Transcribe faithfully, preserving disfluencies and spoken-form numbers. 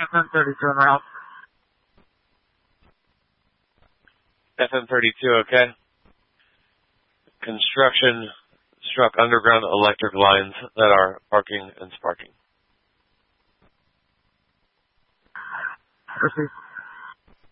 F M thirty-two on route. F M thirty-two, okay. Construction struck underground electric lines that are arcing and sparking. Proceed.